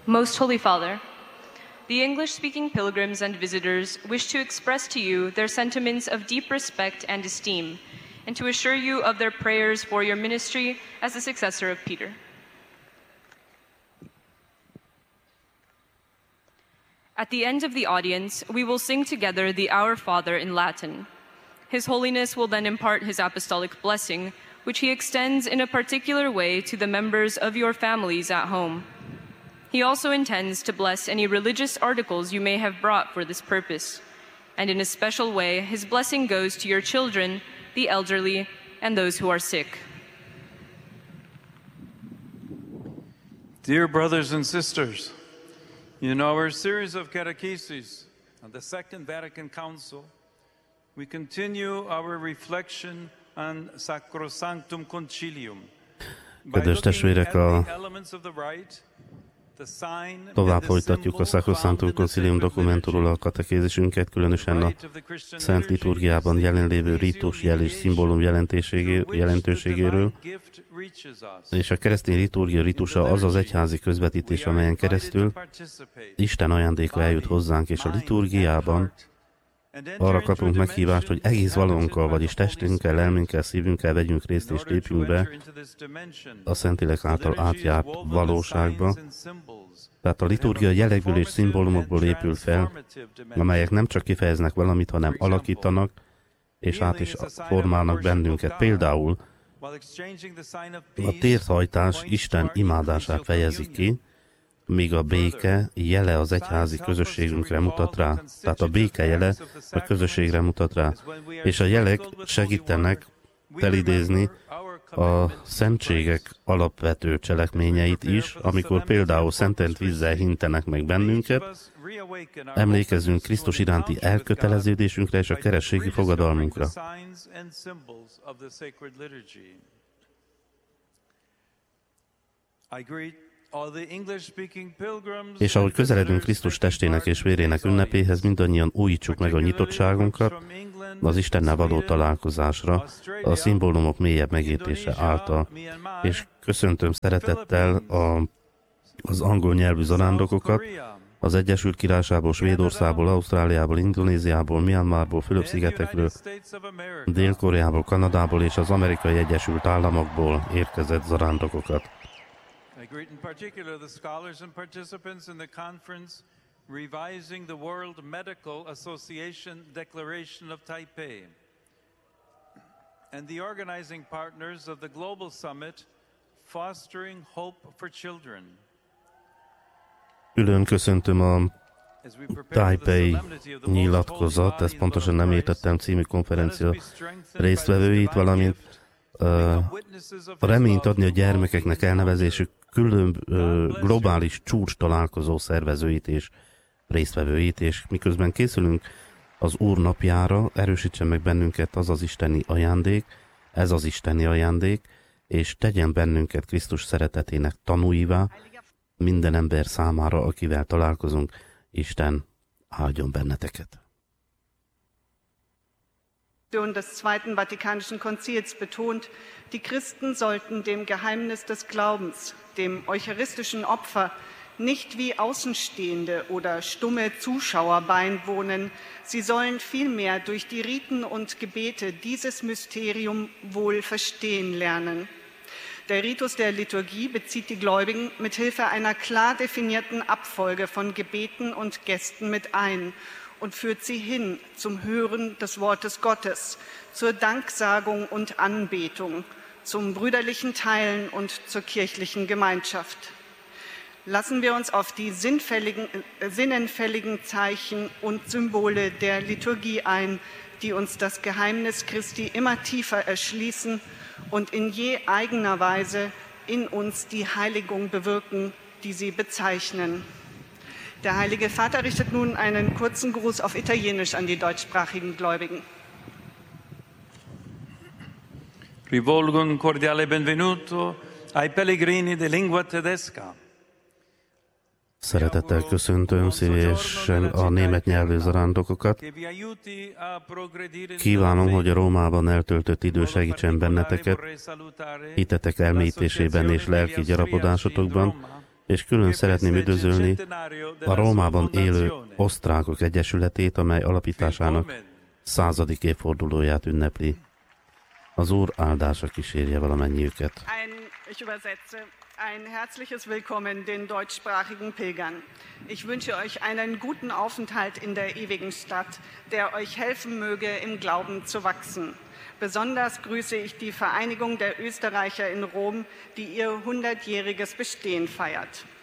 Most Holy Father, the English-speaking pilgrims and visitors wish to express to you their sentiments of deep respect and esteem, and to assure you of their prayers for your ministry as the successor of Peter. At the end of the audience, we will sing together the Our Father in Latin. His Holiness will then impart his apostolic blessing, which he extends in a particular way to the members of your families at home. He also intends to bless any religious articles you may have brought for this purpose. And in a special way, his blessing goes to your children, the elderly, and those who are sick. Dear brothers and sisters, in our series of catecheses on the Second Vatican Council, we continue our reflection on Sacrosanctum Concilium. Kedves testvérek, tovább folytatjuk a Sacrosanctum Concilium dokumentumról a katekézisünket, különösen a Szent Liturgiában jelenlévő ritus jel és szimbólum jelentőségéről, és a keresztény liturgia ritusa az az egyházi közvetítés, amelyen keresztül Isten ajándéka eljut hozzánk, és a liturgiában arra kapunk meghívást, hogy egész valónkkal, vagyis testünkkel, lelmünkkel, szívünkkel vegyünk részt és lépjünk be a Szentlélek által átjárt valóságba. Tehát a liturgia jelekből és szimbólumokból épül fel, amelyek nem csak kifejeznek valamit, hanem alakítanak, és át is formálnak bennünket. Például a térthajtás Isten imádását fejezi ki, míg a béke jele az egyházi közösségünkre mutat rá. Tehát a béke jele a közösségre mutat rá. És a jelek segítenek felidézni a szentségek alapvető cselekményeit is, amikor például szentelt vízzel hintenek meg bennünket, emlékezzünk Krisztus iránti elköteleződésünkre és a kerességi fogadalmunkra. És ahogy közeledünk Krisztus testének és vérének ünnepéhez, mindannyian újítsuk meg a nyitottságunkat az Istennel való találkozásra, a szimbólumok mélyebb megértése által. És köszöntöm szeretettel az angol nyelvű zarándokokat, az Egyesült Királyságból, Svédországból, Ausztráliából, Indonéziából, Myanmarból, Fülöp-szigetekről, Dél-Koreából, Kanadából és az Amerikai Egyesült Államokból érkezett zarándokokat. I greet in particular the scholars and participants in the conference Revising the World Medical Association Declaration of Taipei and the organizing partners of the Global Summit Fostering Hope for Children. Külön köszöntöm a Taipei nyilatkozat, ezt pontosan nem értettem, című konferencia résztvevőit, valamint a reményt adni a gyermekeknek elnevezésük külön globális csúcs találkozó szervezőit és résztvevőit, és miközben készülünk az Úr napjára, erősítsen meg bennünket az az isteni ajándék, ez az isteni ajándék, és tegyen bennünket Krisztus szeretetének tanúivá minden ember számára, akivel találkozunk. Isten áldjon benneteket. Des Zweiten Vatikanischen Konzils betont, die Christen sollten dem Geheimnis des Glaubens, dem eucharistischen Opfer, nicht wie Außenstehende oder stumme Zuschauer beiwohnen. Sie sollen vielmehr durch die Riten und Gebete dieses Mysterium wohl verstehen lernen. Der Ritus der Liturgie bezieht die Gläubigen mit Hilfe einer klar definierten Abfolge von Gebeten und Gesten mit ein und führt sie hin zum Hören des Wortes Gottes, zur Danksagung und Anbetung, zum brüderlichen Teilen und zur kirchlichen Gemeinschaft. Lassen wir uns auf die sinnenfälligen Zeichen und Symbole der Liturgie ein, die uns das Geheimnis Christi immer tiefer erschließen und in je eigener Weise in uns die Heiligung bewirken, die sie bezeichnen. Der Heilige Vater richtet nun einen kurzen Gruß auf Italienisch an die deutschsprachigen Gläubigen. Rivolgo un cordiale benvenuto ai pellegrini di lingua tedesca. Szeretettel köszöntöm szívesen a német nyelvű zarándokokat. Kívánom, hogy a Rómában eltöltött idő segítsen benneteket, hitetek elmélyítésében és lelki gyarapodásotokban, És külön szeretném üdvözölni a Rómában élő osztrákok egyesületét, amely alapításának 100. évfordulóját ünnepli. Az Úr áldása kísérje valamennyiüket. Ein herzliches Willkommen den deutschsprachigen Pilgern. Ich wünsche euch einen guten Aufenthalt in der ewigen Stadt, der euch helfen möge, im Glauben zu wachsen. Besonders grüße ich die Vereinigung der Österreicher in Rom, die ihr 100-jähriges Bestehen feiert.